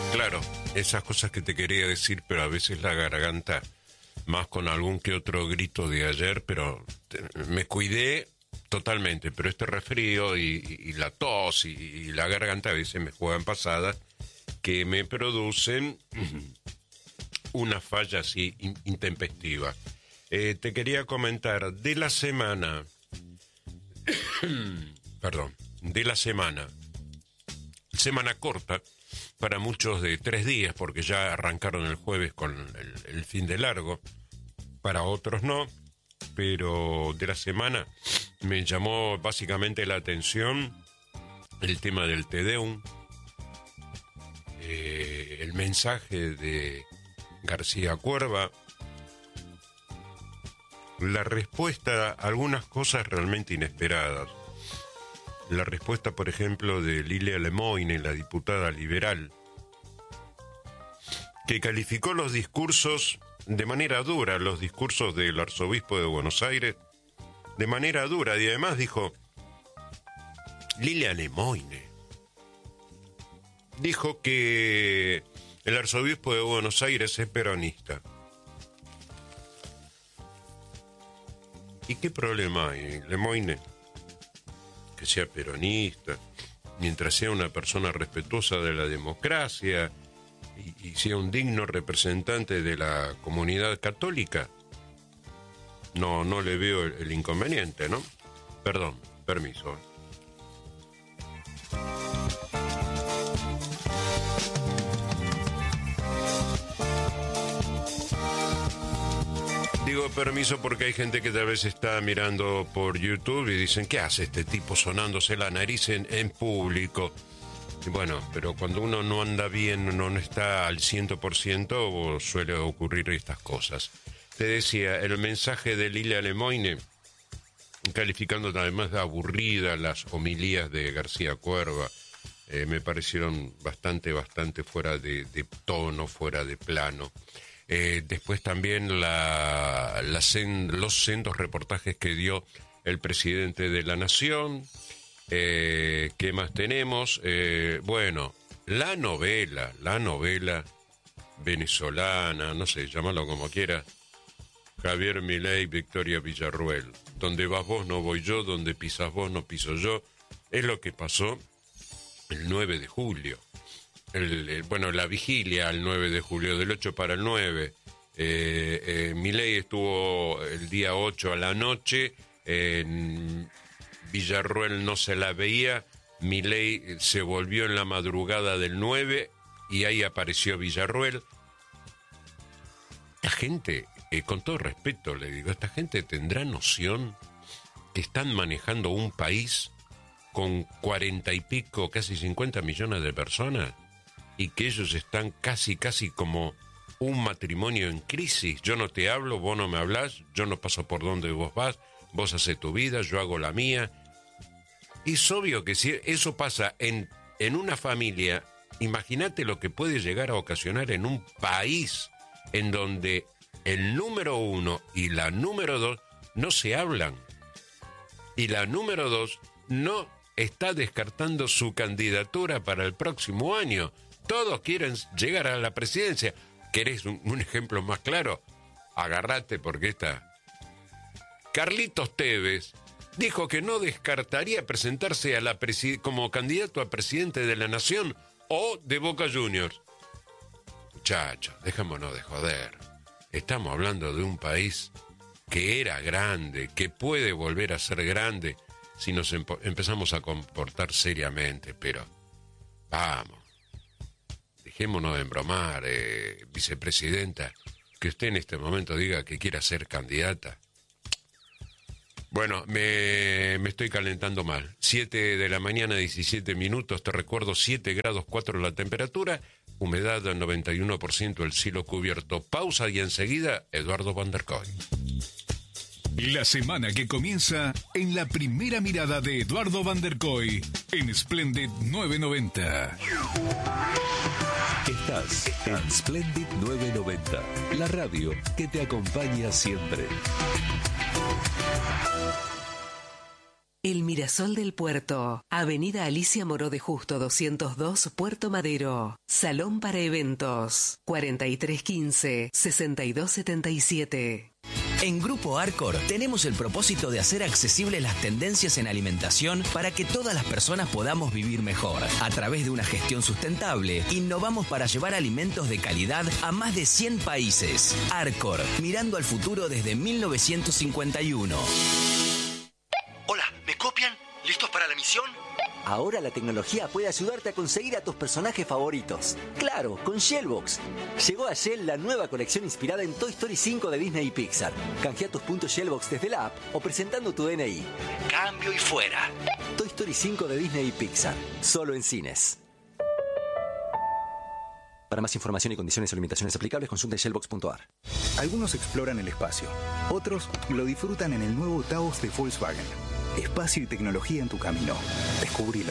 Claro, esas cosas que te quería decir, pero a veces la garganta, más con algún que otro grito de ayer, pero me cuidé totalmente, pero este resfrío y la tos y la garganta a veces me juegan pasadas que me producen una falla así intempestiva. Te quería comentar de la semana, perdón, de la semana corta, para muchos de 3 días, porque ya arrancaron el jueves con el fin de largo, para otros no, pero de la semana me llamó básicamente la atención el tema del Te Deum, el mensaje de García Cuerva, la respuesta a algunas cosas realmente inesperadas. La respuesta, por ejemplo, de Lilia Lemoyne, la diputada liberal, que calificó los discursos de manera dura, los discursos del arzobispo de Buenos Aires, de manera dura, y además dijo, Lilia Lemoyne dijo que el arzobispo de Buenos Aires es peronista. ¿Y qué problema hay, Lemoyne? Que sea peronista, mientras sea una persona respetuosa de la democracia y sea un digno representante de la comunidad católica. No le veo el inconveniente, ¿no? Perdón, permiso. Digo permiso porque hay gente que tal vez está mirando por YouTube y dicen, ¿qué hace este tipo sonándose la nariz en público? Y bueno, pero cuando uno no anda bien, no está al 100%, suele ocurrir estas cosas. Te decía, el mensaje de Lilia Lemoyne, calificando además de aburrida las homilías de García Cuerva, me parecieron bastante fuera de tono, fuera de plano. Después también los sendos reportajes que dio el presidente de la Nación. ¿Qué más tenemos? Bueno, la novela venezolana, no sé, llámalo como quieras, Javier Milei, Victoria Villarruel. Donde vas vos no voy yo, donde pisas vos no piso yo. Es lo que pasó el 9 de julio. La vigilia al 9 de julio, del 8 para el 9. Milei estuvo el día 8 a la noche, Villarruel no se la veía, Milei se volvió en la madrugada del 9 y ahí apareció Villarruel. Esta gente, con todo respeto le digo, esta gente tendrá noción que están manejando un país con 40 y pico, casi 50 millones de personas, y que ellos están casi como un matrimonio en crisis. Yo no te hablo, vos no me hablás, yo no paso por donde vos vas, vos haces tu vida, yo hago la mía. Y es obvio que si eso pasa en una familia, imagínate lo que puede llegar a ocasionar en un país en donde el número 1 y la número 2 no se hablan. Y la número 2 no está descartando su candidatura para el próximo año. Todos quieren llegar a la presidencia. ¿Querés un ejemplo más claro? Agárrate porque está. Carlitos Tevez dijo que no descartaría presentarse a como candidato a presidente de la Nación o de Boca Juniors. Muchachos, dejémonos de joder. Estamos hablando de un país que era grande, que puede volver a ser grande si nos empezamos a comportar seriamente, pero vamos. Dejémonos de embromar, vicepresidenta, que usted en este momento diga que quiera ser candidata. Bueno, me estoy calentando mal. 7 de la mañana, 17 minutos, te recuerdo, 7 grados 4 la temperatura, humedad del 91%, el cielo cubierto. Pausa y enseguida, Eduardo Van der Kooi. La semana que comienza en la primera mirada de Eduardo Van der Kooi en Splendid 990. Estás en Splendid 990, la radio que te acompaña siempre. El Mirasol del Puerto. Avenida Alicia Moró de Justo 202, Puerto Madero. Salón para eventos. 4315-6277. En Grupo Arcor tenemos el propósito de hacer accesibles las tendencias en alimentación para que todas las personas podamos vivir mejor. A través de una gestión sustentable, innovamos para llevar alimentos de calidad a más de 100 países. Arcor, mirando al futuro desde 1951. Hola, ¿me copian? ¿Listos para la misión? Ahora la tecnología puede ayudarte a conseguir a tus personajes favoritos. Claro, con Shellbox. Llegó a Shell la nueva colección inspirada en Toy Story 5 de Disney y Pixar. Canjea tus puntos Shellbox desde la app o presentando tu DNI. Cambio y fuera. Toy Story 5 de Disney y Pixar. Solo en cines. Para más información y condiciones o limitaciones aplicables, consulte shellbox.ar. Algunos exploran el espacio. Otros lo disfrutan en el nuevo Taos de Volkswagen. Espacio y tecnología en tu camino. Descubrilo.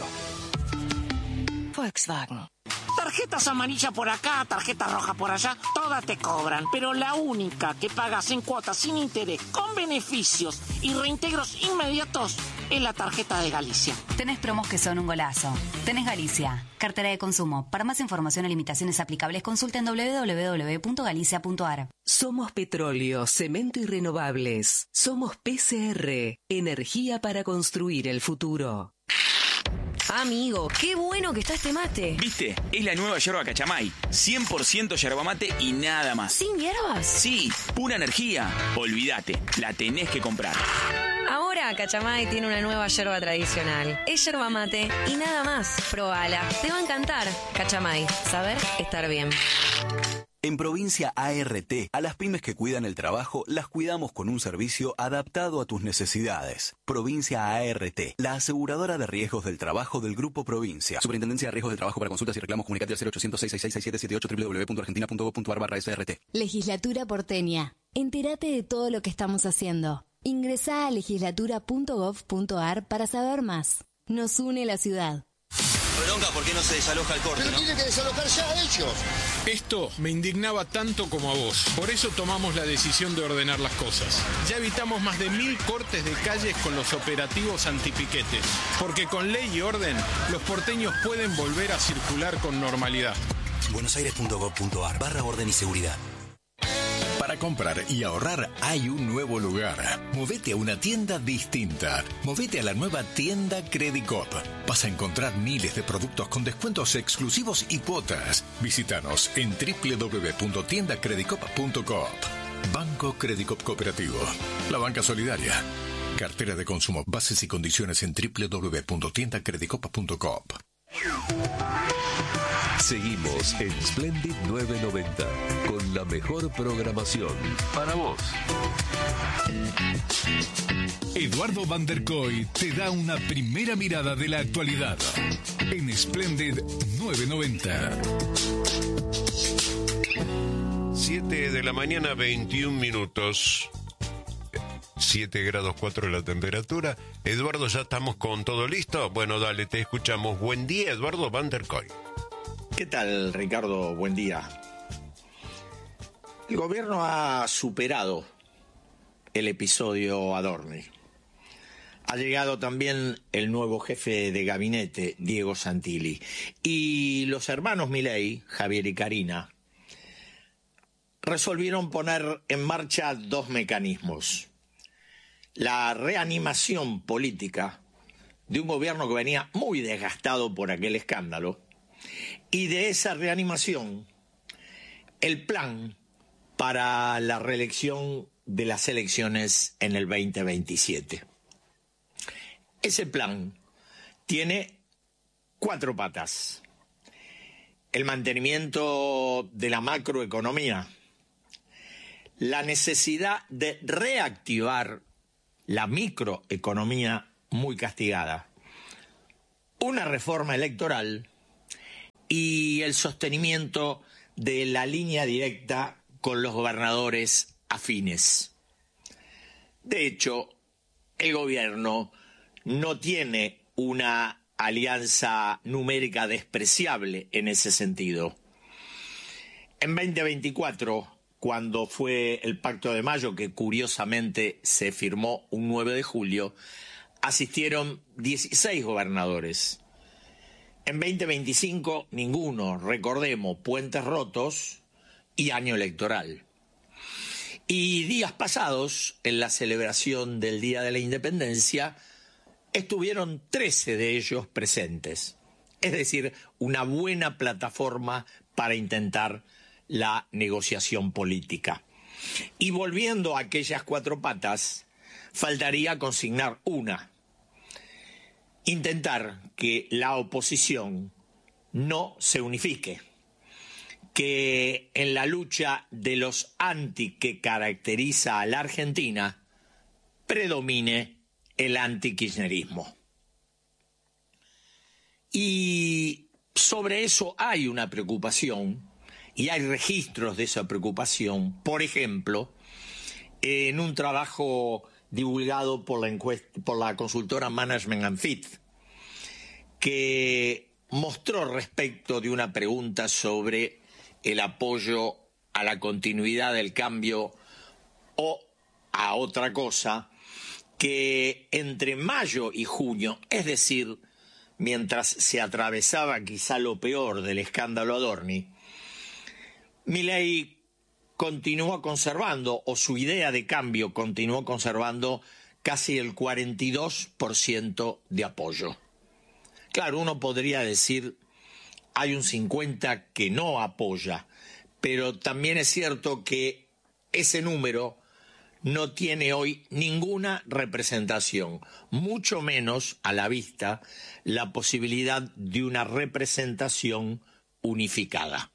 Volkswagen. Tarjetas amarillas por acá, tarjeta roja por allá, todas te cobran, pero la única que pagas en cuotas sin interés, con beneficios y reintegros inmediatos, es la tarjeta de Galicia. Tenés promos que son un golazo. Tenés Galicia, cartera de consumo. Para más información o limitaciones aplicables, consulten www.galicia.ar. Somos petróleo, cemento y renovables. Somos PCR, energía para construir el futuro. Amigo, qué bueno que está este mate. ¿Viste? Es la nueva yerba Cachamay. 100% yerba mate y nada más. ¿Sin hierbas? Sí, pura energía. Olvídate, la tenés que comprar. Ahora Cachamay tiene una nueva yerba tradicional. Es yerba mate y nada más. Probala, te va a encantar. Cachamay, saber estar bien. En Provincia ART, a las pymes que cuidan el trabajo, las cuidamos con un servicio adaptado a tus necesidades. Provincia ART, la aseguradora de riesgos del trabajo del Grupo Provincia. Superintendencia de Riesgos del Trabajo. Para consultas y reclamos, comunicate al 0800-666-6778 www.argentina.gov.ar/SRT. Legislatura porteña. Entérate de todo lo que estamos haciendo. Ingresá a legislatura.gov.ar para saber más. Nos une la ciudad. Bronca, ¿por qué no se desaloja el corte? Pero tiene que desalojar ya ellos. Esto me indignaba tanto como a vos. Por eso tomamos la decisión de ordenar las cosas. Ya evitamos más de 1000 cortes de calles con los operativos antipiquetes. Porque con ley y orden, los porteños pueden volver a circular con normalidad. buenosaires.gov.ar/orden y seguridad. Para comprar y ahorrar hay un nuevo lugar. Movete a una tienda distinta. Movete a la nueva tienda Credicop. Vas a encontrar miles de productos con descuentos exclusivos y cuotas. Visítanos en www.tiendacredicop.coop. Banco Credicop Cooperativo. La banca solidaria. Cartera de consumo. Bases y condiciones en www.tiendacredicop.coop. Seguimos en Splendid 990 con la mejor programación para vos. Eduardo Van der Koy te da una primera mirada de la actualidad en Splendid 990. 7 de la mañana, 21 minutos. 7 grados 4 la temperatura. Eduardo, ¿ya estamos con todo listo? Bueno, dale, te escuchamos. Buen día, Eduardo Van der Koy. ¿Qué tal, Ricardo? Buen día. El gobierno ha superado el episodio Adorni. Ha llegado también el nuevo jefe de gabinete, Diego Santilli. Y los hermanos Milei, Javier y Karina, resolvieron poner en marcha dos mecanismos. La reanimación política de un gobierno que venía muy desgastado por aquel escándalo, y de esa reanimación, el plan para la reelección de las elecciones en el 2027. Ese plan tiene 4 patas. El mantenimiento de la macroeconomía, la necesidad de reactivar la microeconomía muy castigada, una reforma electoral y el sostenimiento de la línea directa con los gobernadores afines. De hecho, el gobierno no tiene una alianza numérica despreciable en ese sentido. En 2024, cuando fue el Pacto de Mayo, que curiosamente se firmó un 9 de julio, asistieron 16 gobernadores. En 2025, ninguno, recordemos, puentes rotos y año electoral. Y días pasados, en la celebración del Día de la Independencia, estuvieron 13 de ellos presentes. Es decir, una buena plataforma para intentar la negociación política. Y volviendo a aquellas 4 patas, faltaría consignar una. Intentar que la oposición no se unifique. Que en la lucha de los anti que caracteriza a la Argentina predomine el anti-kirchnerismo. Y sobre eso hay una preocupación y hay registros de esa preocupación. Por ejemplo, en un trabajo divulgado por la consultora Management and Fit, que mostró respecto de una pregunta sobre el apoyo a la continuidad del cambio o a otra cosa, que entre mayo y junio, es decir, mientras se atravesaba quizá lo peor del escándalo Adorni, Milei continuó conservando, o su idea de cambio continuó conservando casi el 42% de apoyo. Claro, uno podría decir, hay un 50% que no apoya, pero también es cierto que ese número no tiene hoy ninguna representación, mucho menos a la vista la posibilidad de una representación unificada.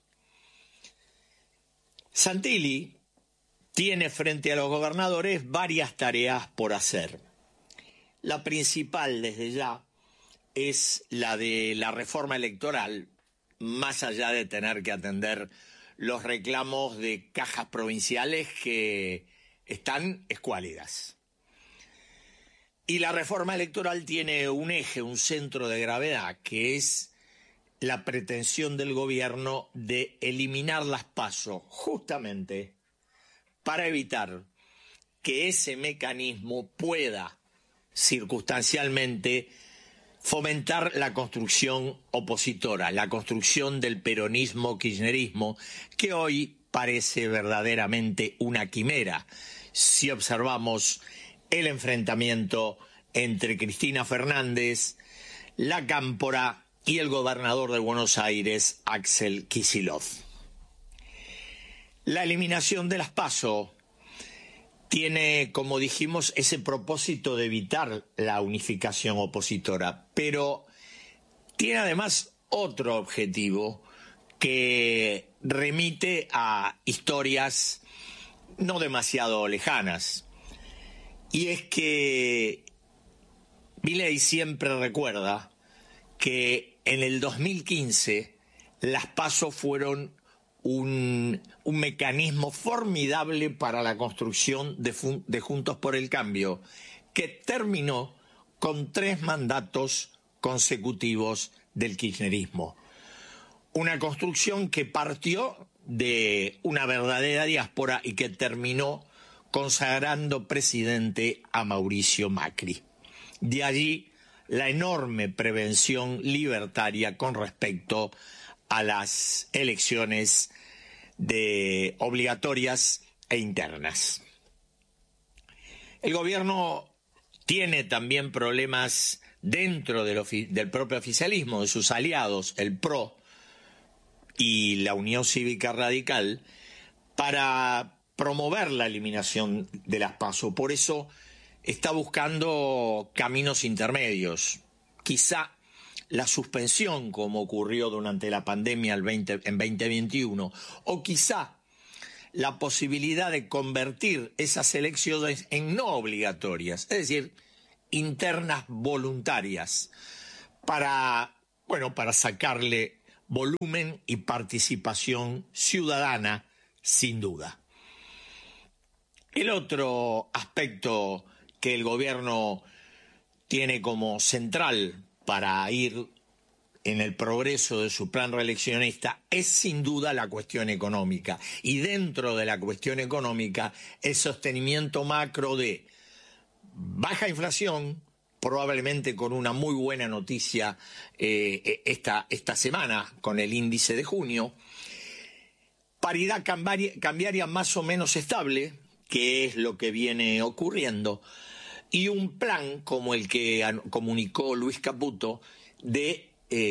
Santilli tiene frente a los gobernadores varias tareas por hacer. La principal desde ya es la de la reforma electoral, más allá de tener que atender los reclamos de cajas provinciales que están escuálidas. Y la reforma electoral tiene un eje, un centro de gravedad, que es la pretensión del gobierno de eliminar las PASO, justamente para evitar que ese mecanismo pueda circunstancialmente fomentar la construcción opositora, la construcción del peronismo-kirchnerismo, que hoy parece verdaderamente una quimera, si observamos el enfrentamiento entre Cristina Fernández, la Cámpora y el gobernador de Buenos Aires, Axel Kicillof. La eliminación de las PASO tiene, como dijimos, ese propósito de evitar la unificación opositora, pero tiene además otro objetivo que remite a historias no demasiado lejanas, y es que Milei siempre recuerda que en el 2015 las PASO fueron un mecanismo formidable para la construcción de Juntos por el Cambio, que terminó con 3 mandatos consecutivos del kirchnerismo. Una construcción que partió de una verdadera diáspora y que terminó consagrando presidente a Mauricio Macri. De allí la enorme prevención libertaria con respecto a las elecciones obligatorias e internas. El gobierno tiene también problemas dentro del propio oficialismo, de sus aliados, el PRO y la Unión Cívica Radical, para promover la eliminación de las PASO. Por eso está buscando caminos intermedios. Quizá la suspensión, como ocurrió durante la pandemia en 2021, o quizá la posibilidad de convertir esas elecciones en no obligatorias, es decir, internas voluntarias, para sacarle volumen y participación ciudadana, sin duda. El otro aspecto que el gobierno tiene como central para ir en el progreso de su plan reeleccionista es sin duda la cuestión económica. Y dentro de la cuestión económica, el sostenimiento macro de baja inflación, probablemente con una muy buena noticia esta semana, con el índice de junio. Paridad cambiaria más o menos estable, que es lo que viene ocurriendo, y un plan como el que comunicó Luis Caputo de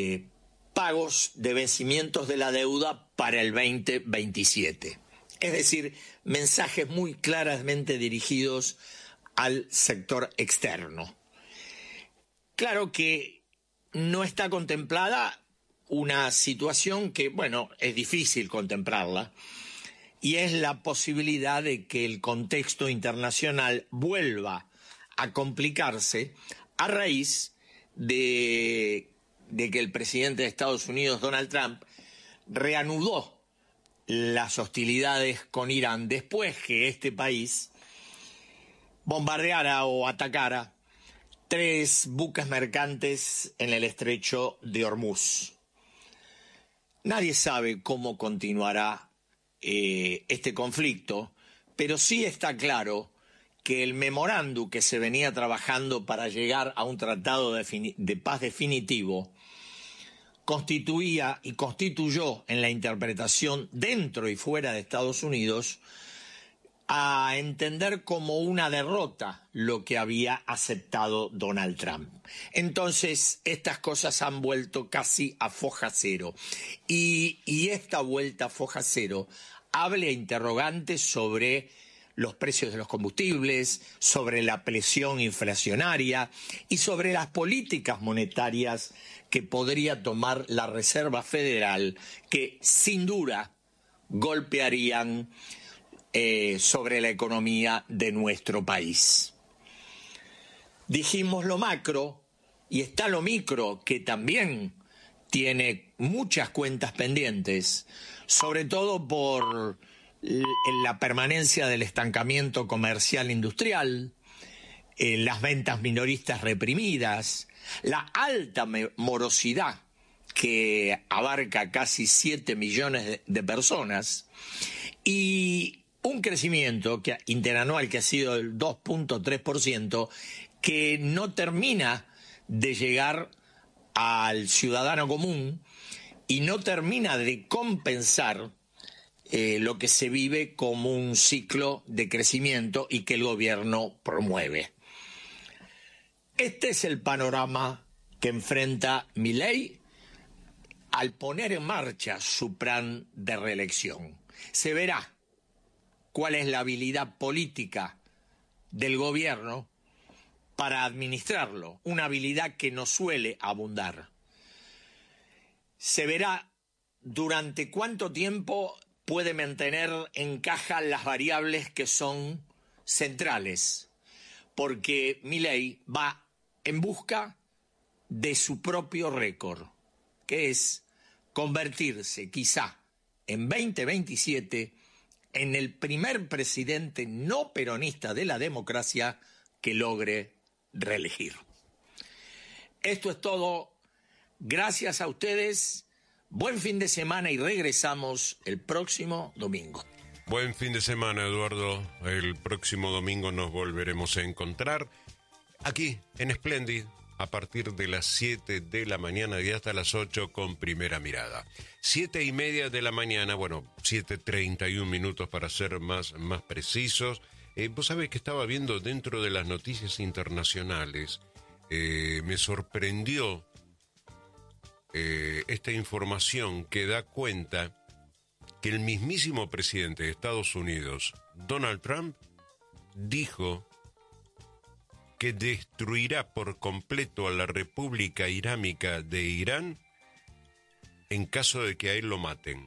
pagos de vencimientos de la deuda para el 2027. Es decir, mensajes muy claramente dirigidos al sector externo. Claro que no está contemplada una situación que, bueno, es difícil contemplarla, y es la posibilidad de que el contexto internacional vuelva a complicarse a raíz de que el presidente de Estados Unidos, Donald Trump, reanudó las hostilidades con Irán después que este país bombardeara o atacara 3 buques mercantes en el estrecho de Hormuz. Nadie sabe cómo continuará este conflicto, pero sí está claro que el memorándum que se venía trabajando para llegar a un tratado de paz definitivo constituía y constituyó en la interpretación dentro y fuera de Estados Unidos a entender como una derrota lo que había aceptado Donald Trump. Entonces, estas cosas han vuelto casi a foja cero. Y esta vuelta a foja cero abre interrogantes sobre los precios de los combustibles, sobre la presión inflacionaria y sobre las políticas monetarias que podría tomar la Reserva Federal, que sin duda golpearían sobre la economía de nuestro país. Dijimos lo macro y está lo micro, que también tiene muchas cuentas pendientes, sobre todo por la permanencia del estancamiento comercial industrial, las ventas minoristas reprimidas, la alta morosidad que abarca casi 7 millones de personas y un crecimiento interanual que ha sido el 2.3%, que no termina de llegar al ciudadano común y no termina de compensar lo que se vive como un ciclo de crecimiento y que el gobierno promueve. Este es el panorama que enfrenta Milei al poner en marcha su plan de reelección. Se verá cuál es la habilidad política del gobierno para administrarlo, una habilidad que no suele abundar. Se verá durante cuánto tiempo puede mantener en caja las variables que son centrales, porque Milei va en busca de su propio récord, que es convertirse quizá en 2027 en el primer presidente no peronista de la democracia que logre reelegir. Esto es todo. Gracias a ustedes. Buen fin de semana y regresamos el próximo domingo. Buen fin de semana, Eduardo. El próximo domingo nos volveremos a encontrar aquí en Splendid a partir de las 7 de la mañana y hasta las 8 con Primera Mirada. 7:30 de la mañana, bueno, 7:31 minutos para ser más precisos. Vos sabés que estaba viendo dentro de las noticias internacionales, me sorprendió esta información que da cuenta que el mismísimo presidente de Estados Unidos, Donald Trump, dijo que destruirá por completo a la República Islámica de Irán en caso de que a él lo maten.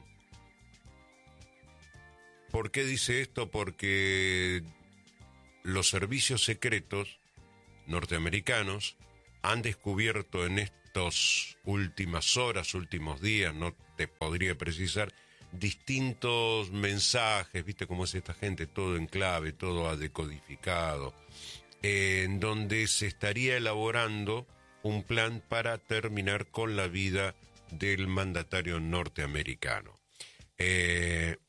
¿Por qué dice esto? Porque los servicios secretos norteamericanos han descubierto en estas últimas horas, últimos días, no te podría precisar, distintos mensajes, viste cómo es esta gente, todo en clave, todo decodificado, en donde se estaría elaborando un plan para terminar con la vida del mandatario norteamericano.